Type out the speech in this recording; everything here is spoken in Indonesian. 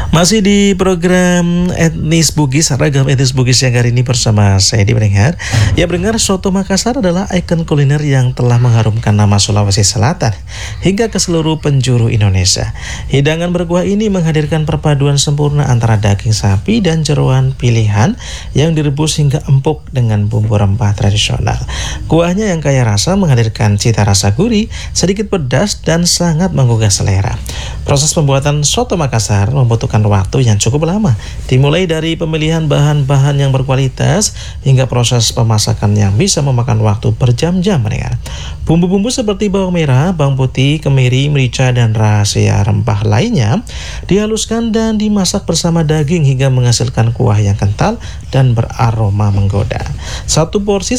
Masih di program Etnis Bugis, ragam etnis Bugis yang hari ini bersama saya di Pendengar. Ya pendengar, soto Makassar adalah ikon kuliner yang telah mengharumkan nama Sulawesi Selatan hingga ke seluruh penjuru Indonesia. Hidangan berkuah ini menghadirkan perpaduan sempurna antara daging sapi dan jeroan pilihan yang direbus hingga empuk dengan bumbu rempah tradisional. Kuahnya yang kaya rasa menghadirkan cita rasa gurih, sedikit pedas dan sangat menggugah selera. Proses pembuatan soto Makassar membutuhkan waktu yang cukup lama, dimulai dari pemilihan bahan-bahan yang berkualitas hingga proses pemasakan yang bisa memakan waktu berjam-jam. Bumbu-bumbu seperti bawang merah, bawang putih, kemiri, merica, dan rahasia rempah lainnya dihaluskan dan dimasak bersama daging hingga menghasilkan kuah yang kental dan beraroma menggoda. Satu porsi